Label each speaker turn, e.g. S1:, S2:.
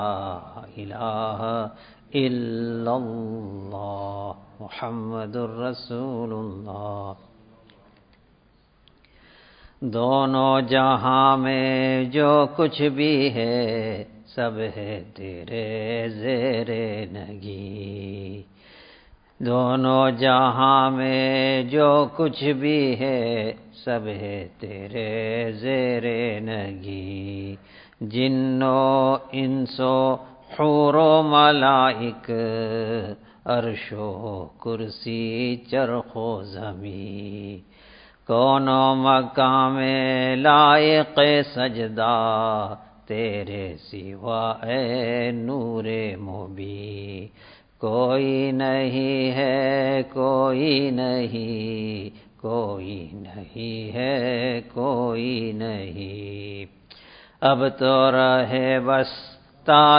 S1: الہ الا اللہ محمد الرسول اللہ۔ دونوں جہاں میں جو کچھ بھی ہے سب ہے تیرے زیر نگی۔ دونوں جہاں میں جو کچھ بھی ہے سب ہے تیرے زیر نگی۔ جن و انس و حور و ملائک، عرش و کرسی چرخ و زمین، کون و مکان میں لائق سجدہ تیرے سوا اے نور مبین۔ کوئی نہیں ہے، کوئی نہیں، کوئی نہیں ہے، کوئی نہیں۔ اب تو رہے بس